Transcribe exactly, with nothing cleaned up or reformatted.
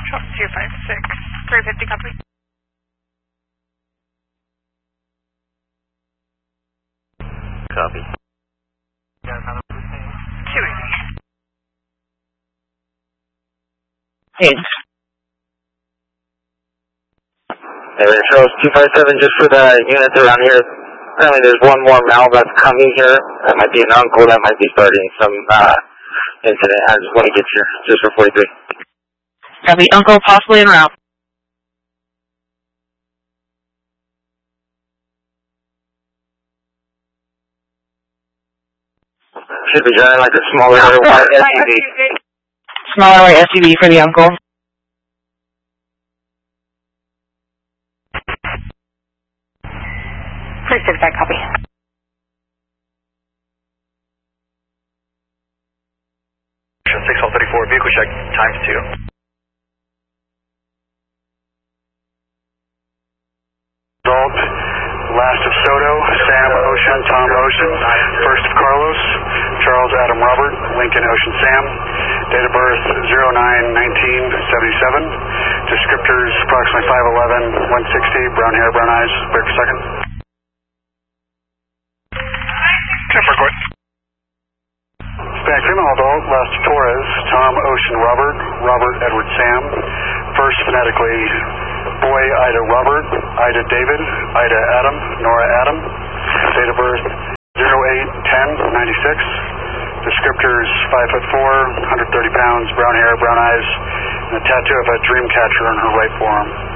two five six, three fifty, copy. Copy. two eighty. Eight. Hey, Charles, two five seven, just for the units around here. Apparently there's one more Mal that's coming here. That might be an uncle that might be starting some uh, incident. I just want to get you just for forty-three. Copy, uncle possibly en route. Should be driving like a smaller white S U V. Smaller white S U V for the uncle. Please certified, copy. six one thirty-four, vehicle check, times two. Result, last of Soto, Sam Ocean, Tom Ocean, first of Carlos, Charles Adam Robert, Lincoln Ocean Sam, date of birth zero nine nineteen seventy-seven, descriptors approximately five eleven, one sixty, brown hair, brown eyes, wait for a second. ten for court. Back female adult, last of Torres, Tom Ocean Robert, Robert Edward Sam, first phonetically boy Ida Robert, Ida David, Ida Adam, Nora Adam, date of birth zero eight ten ninety-six, descriptors five foot four, one hundred thirty pounds, brown hair, brown eyes, and a tattoo of a dream catcher on her right forearm.